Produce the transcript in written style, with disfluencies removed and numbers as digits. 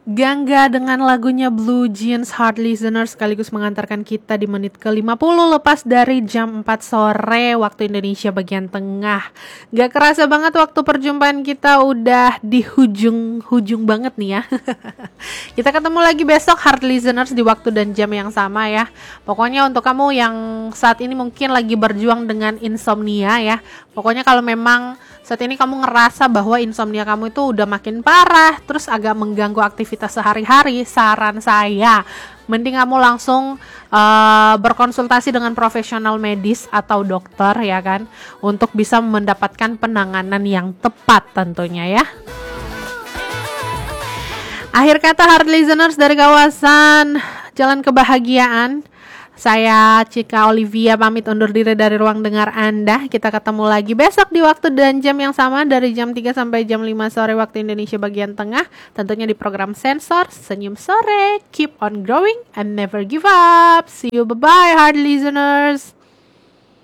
Gangga dengan lagunya Blue Jeans Heart Listener sekaligus mengantarkan kita di menit ke-50 lepas dari jam 4 sore waktu Indonesia bagian tengah. Gak kerasa banget waktu perjumpaan kita udah di hujung banget nih ya. Kita ketemu lagi besok Heart Listeners di waktu dan jam yang sama ya. Pokoknya untuk kamu yang saat ini mungkin lagi berjuang dengan insomnia ya. Pokoknya kalau memang saat ini kamu ngerasa bahwa insomnia kamu itu udah makin parah, terus agak mengganggu aktivitas sehari-hari, saran saya, mending kamu langsung berkonsultasi dengan profesional medis atau dokter ya kan, untuk bisa mendapatkan penanganan yang tepat tentunya ya. Akhir kata Heart Listeners dari kawasan Jalan Kebahagiaan, saya Cika Olivia pamit undur diri dari ruang dengar Anda. Kita ketemu lagi besok di waktu dan jam yang sama dari jam 3 sampai jam 5 sore waktu Indonesia bagian tengah. Tentunya di program Sensor Senyum Sore. Keep on growing and never give up. See you, bye-bye Heart Listeners.